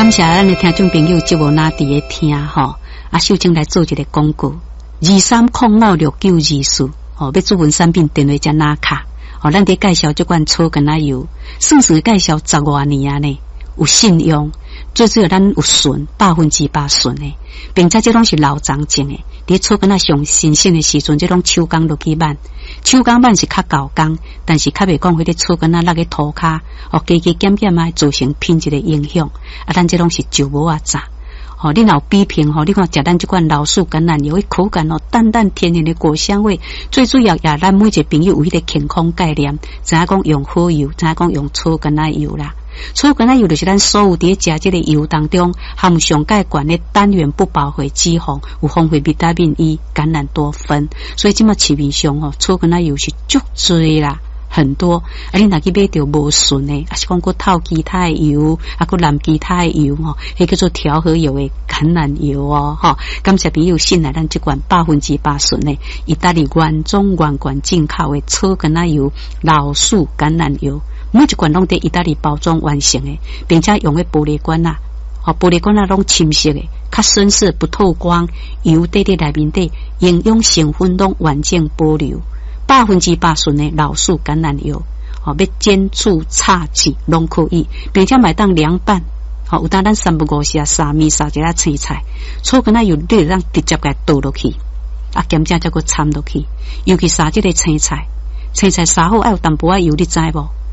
感谢咱的听众朋友节目哪伫咧听吼，秀晶来做一个广告，23056924要主文产品电话加拿卡，咱伫介绍这款草根仔油，算是介绍10多年啊呢，有信用，最主要咱有纯100%纯的，并且这拢是老长种的，伫草根仔上新鲜的时阵，这种手工落去挽，手工挽是较高工，但是较袂讲迄个草根仔落去涂骹，加减减啊，造成品质的影响。咱这拢是旧无啊炸。你若有比拼你看食咱这款老树橄榄油，口感淡淡天然的果香味，最主要也咱每一个朋友有迄个健康概念，知影讲用好油，知影讲用草橄榄油啦。草橄榄油就是咱所有伫食这个油当中含上介悬的单元不饱和脂肪，有丰富维他命 E、橄榄多酚，所以即马市面上草橄榄油是足多啦。很多，你若去买到无纯的，是讲过透其他的油，过淋其他的油迄叫做调和油的橄榄油感谢朋友信赖咱这款100%纯的意大利原装原罐进口的草橄榄油、老树橄榄油，每一罐拢在意大利包装完成的，并且用的玻璃罐啊，玻璃罐啊拢深色的，较深色不透光，油在内面底，营养成分拢完整保留。100%纯的老树橄榄油，要煎煮炒煮拢可以，并且买当凉拌，有当咱3不5时沙米沙一下青菜，草橄榄油你让直接给倒落去，咸正再个掺落去，尤其沙这个青菜沙好要有淡薄仔油，你知无？